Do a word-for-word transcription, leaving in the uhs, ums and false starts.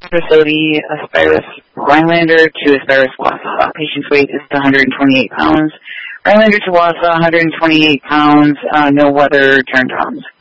facility, Aspirus Rhinelander to Aspirus Wausau. Patient's weight is one hundred twenty-eight pounds. Rhinelander to Wausau, one hundred twenty-eight pounds, uh, no weather turn times.